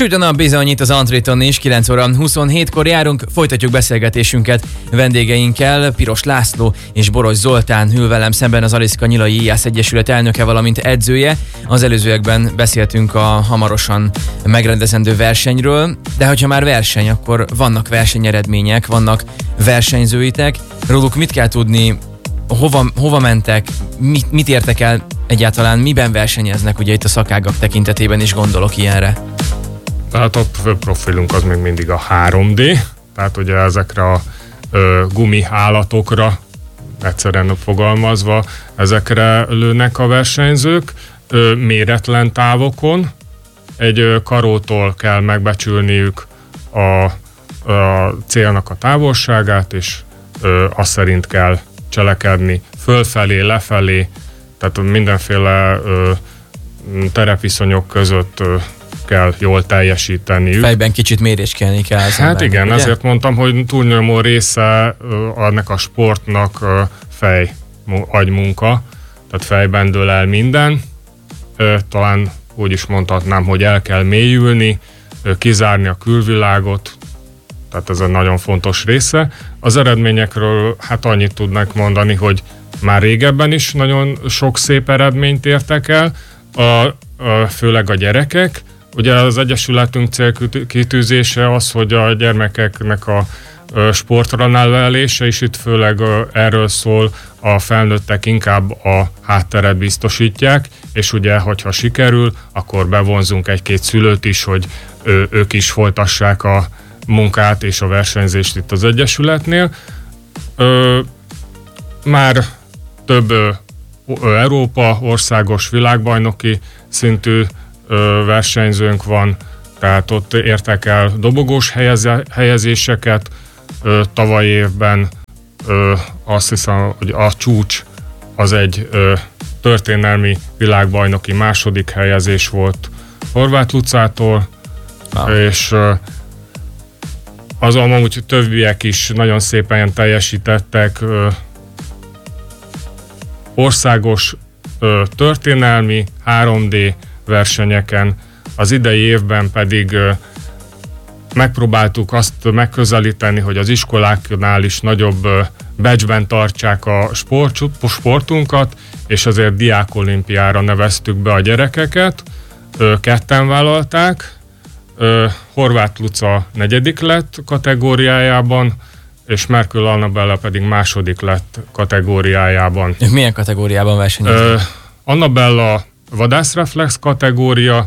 Süt a nap bizony itt az Antréton is, 9 óra 27-kor járunk, folytatjuk beszélgetésünket vendégeinkkel. Piros László és Boross Zoltán ül velem szemben, az Aliszka Nyilai Íjász Egyesület elnöke, valamint edzője. Az előzőekben beszéltünk a hamarosan megrendezendő versenyről, de hogyha már verseny, akkor vannak versenyeredmények, vannak versenyzőitek. Róluk mit kell tudni, hova mentek, mit értek el egyáltalán, miben versenyeznek, ugye itt a szakágak tekintetében is gondolok ilyenre. Tehát a fő profilunk az még mindig a 3D, tehát ugye ezekre a gumi állatokra, egyszerűen fogalmazva, ezekre lőnek a versenyzők, méretlen távokon. Egy karótól kell megbecsülniük a célnak a távolságát, és azt szerint kell cselekedni fölfelé, lefelé, tehát mindenféle terepviszonyok között kell jól teljesíteniük. Fejben kicsit méréskelni kell. Hát igen, ugye? Ezért mondtam, hogy túlnyomó része ennek a sportnak agymunka, tehát fejben dől el minden. Talán úgy is mondhatnám, hogy el kell mélyülni, kizárni a külvilágot, tehát ez egy nagyon fontos része. Az eredményekről hát annyit tudnak mondani, hogy már régebben is nagyon sok szép eredményt értek el, főleg a gyerekek. Ugye az Egyesületünk célkitűzése az, hogy a gyermekeknek a sportra nevelése, és itt főleg erről szól, a felnőttek inkább a hátteret biztosítják, és ugye, hogyha sikerül, akkor bevonzunk egy-két szülőt is, hogy ők is folytassák a munkát és a versenyzést itt az Egyesületnél. Már több Európa országos világbajnoki szintű versenyzőnk van, tehát ott értek el dobogós helyezéseket. Tavaly évben azt hiszem, hogy a csúcs az egy történelmi világbajnoki második helyezés volt Horváth Lucától, és azon amúgy többiek is nagyon szépen teljesítettek országos történelmi 3D versenyeken. Az idei évben pedig megpróbáltuk azt megközelíteni, hogy az iskoláknál is nagyobb badge-ben tartsák a sportunkat, és azért diákolimpiára neveztük be a gyerekeket. Ketten vállalták. Horváth Luca 4. lett kategóriájában, és Merkül Annabella pedig 2. lett kategóriájában. Milyen kategóriában versenyeznek? Annabella vadászreflex kategória,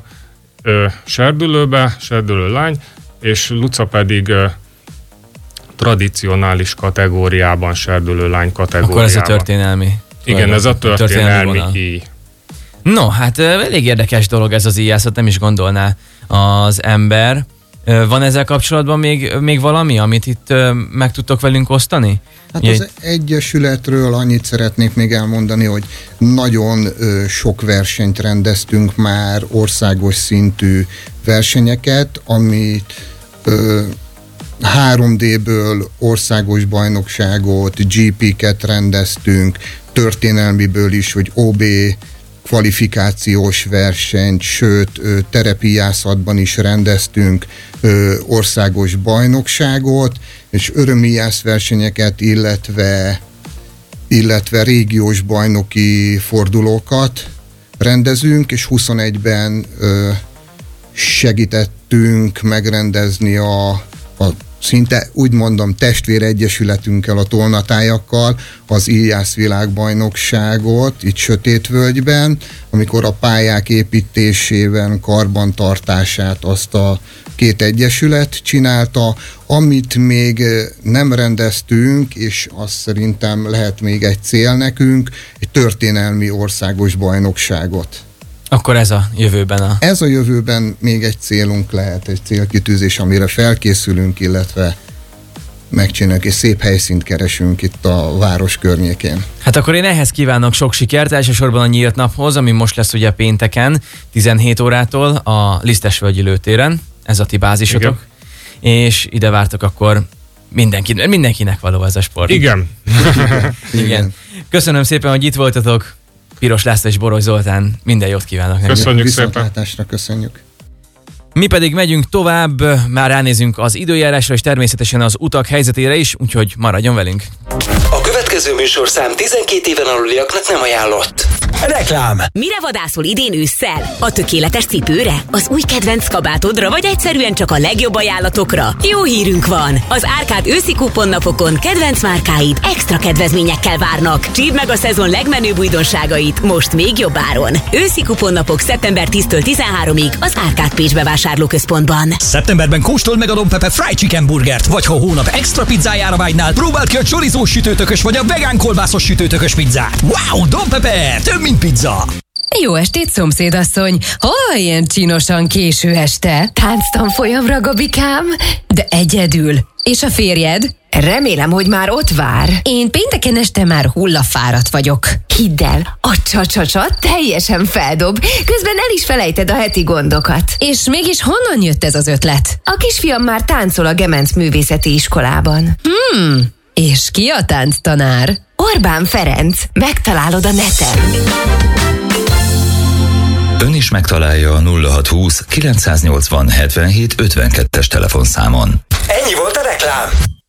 serdülő lány, és Luca pedig tradicionális kategóriában, serdülő lány kategóriában. Akkor ez a történelmi. Igen, ez a történelmi íj. No, hát elég érdekes dolog ez az íjászat, nem is gondolná az ember. Van ezzel kapcsolatban még valami, amit itt meg tudtok velünk osztani? Hát az Egyesületről annyit szeretnék még elmondani, hogy nagyon sok versenyt rendeztünk már, országos szintű versenyeket, amit 3D-ből országos bajnokságot, GP-ket rendeztünk, történelmiből is, hogy OB kvalifikációs versenyt, sőt terepíjászatban is rendeztünk országos bajnokságot, és örömíjász versenyeket, illetve régiós bajnoki fordulókat rendezünk, és 21-ben segítettünk megrendezni a szinte úgy mondom testvéregyesületünkkel, a Tolnatájakkal az Íjász világbajnokságot itt Sötétvölgyben, amikor a pályák építésében, karbantartását azt a két egyesület csinálta, amit még nem rendeztünk, és azt szerintem lehet még egy cél nekünk, egy történelmi országos bajnokságot. Akkor ez a jövőben Ez a jövőben még egy célunk lehet, egy célkitűzés, amire felkészülünk, illetve megcsináljuk, és szép helyszínt keresünk itt a város környékén. Hát akkor én ehhez kívánok sok sikert, elsősorban a nyílt naphoz, ami most lesz ugye pénteken, 17 órától a Lisztesvölgyi lőtéren, ez a ti bázisotok, és ide vártok akkor mindenkinek való ez a sport. Igen. Igen. Köszönöm szépen, hogy itt voltatok. Piros László és Boross Zoltán, minden jót kívánok nekünk. Köszönjük szépen. Viszontlátásra köszönjük. Mi pedig megyünk tovább, már ránézünk az időjárásra és természetesen az utak helyzetére is, úgyhogy maradjon velünk. A következő műsorszám 12 éven aluliaknak nem ajánlott. Reklám. Mire vadászol idén ősszel? A tökéletes cipőre? Az új kedvenc kabátodra, vagy egyszerűen csak a legjobb ajánlatokra? Jó hírünk van! Az Árkád őszi kuponnapokon kedvenc márkáid extra kedvezményekkel várnak. Csípd meg a szezon legmenőbb újdonságait most még jobb áron. Őszi kuponnapok szeptember 10-től 13-ig az Árkád Pécs bevásárlóközpontban. Szeptemberben kóstold meg a Don Pepe Fried Chicken burgert, vagy ha a hónap extra pizzájára vágynál, próbáld ki a chorizós sütőtökös vagy a vegán kolbászos sütőtökös pizzát. Wow, Don Pepe! Több mint pizza! Jó estét, szomszédasszony! Hol ilyen csinosan késő este? Tánctanfolyamra, Gabikám? De egyedül. És a férjed? Remélem, hogy már ott vár. Én pénteken este már hullafáradt vagyok. Hidd el, a csa-csa-csa teljesen feldob, közben el is felejted a heti gondokat. És mégis honnan jött ez az ötlet? A kisfiam már táncol a Gemenc Művészeti Iskolában. És ki a tánctanár? Orbán Ferenc. Megtalálod a neten. Ön is megtalálja a 0620 980 77 52-es telefonszámon. Ennyi volt a reklám.